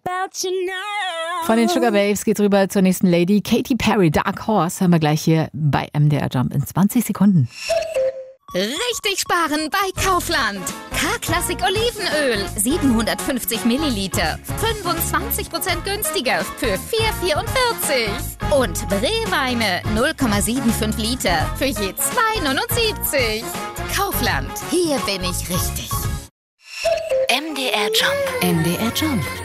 Von den Sugar Babes geht's rüber zur nächsten Lady. Katy Perry, Dark Horse, haben wir gleich hier bei MDR Jump in 20 Sekunden. Richtig sparen bei Kaufland. K-Klassik Olivenöl, 750 Milliliter, 25% günstiger für 4,44. Und Brewweine, 0,75 Liter für je 2,79. Kaufland, hier bin ich richtig. MDR Jump. MDR Jump.